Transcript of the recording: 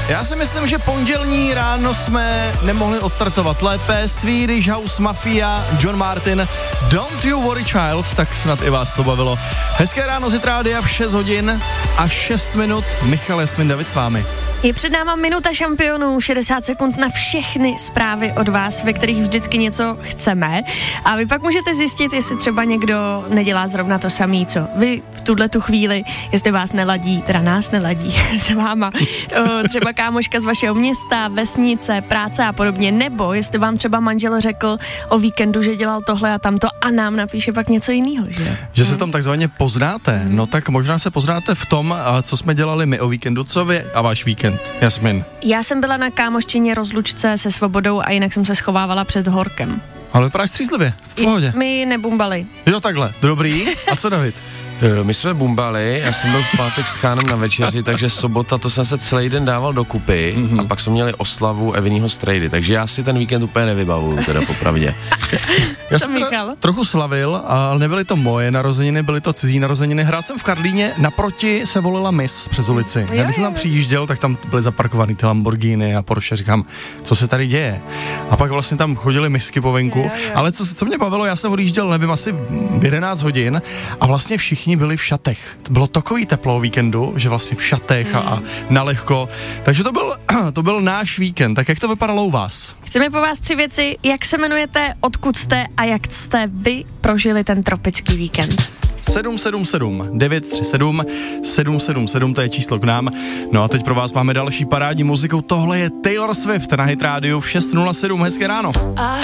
Já si myslím, že pondělní ráno jsme nemohli odstartovat lépe. Swedish House Mafia, John Martin, Don't You Worry Child, tak snad i vás to bavilo. Hezké ráno z Hit Rádia v 6 hodin a 6 minut. Michal Jasmin David s vámi. Je před náma minuta šampionů, 60 sekund na všechny zprávy od vás, ve kterých vždycky něco chceme. A vy pak můžete zjistit, jestli třeba někdo nedělá zrovna to samý, co vy v tuhletu chvíli, jestli vás neladí, teda nás neladí s váma, třeba kámoška z vašeho města, vesnice, práce a podobně, nebo jestli vám třeba manžel řekl o víkendu, že dělal tohle a tamto a nám napíše pak něco jiného, že? Že se v tom takzvaně poznáte, no tak možná se poznáte v tom, co jsme dělali my o víkendu, co vy a váš víkend. Jasmin. Já jsem byla na kámoščině rozlučce se Svobodou a jinak jsem se schovávala před horkem. Ale vypadáš střízlivě, v pohodě. My nebumbali. Jo, takhle, dobrý. A co David? My jsme bumbali, já jsem byl v pátek s Tchánem na večeři, takže sobota, to jsem se celý den dával dokupy a pak jsme měli oslavu Eviního strejdy, takže já si ten víkend úplně nevybavuju, teda popravdě. Já jsem trochu slavil, ale nebyly to moje narozeniny, byly to cizí narozeniny. Hrál jsem v Karlíně, naproti se volila Miss přes ulici. Já když jsem tam přijížděl, tak tam byly zaparkovaný ty Lamborghini a Porsche, říkám, co se tady děje. A pak vlastně tam chodily misky po venku, ale co mě bavilo, já jsem odjížděl, nevím, asi 11 hodin a vlastně všichni byli v šatech. To bylo takový teplo o víkendu, že vlastně v šatech a nalehko. Takže to byl náš víkend. Tak jak to vypadalo u vás? Chceme po vás 3 věci. Jak se jmenujete, odkud jste a jak jste vy prožili ten tropický víkend? 777 937 777, to je číslo k nám. No a teď pro vás máme další parádní muziku. Tohle je Taylor Swift na Hit Rádiu v 6:07. Hezké ráno.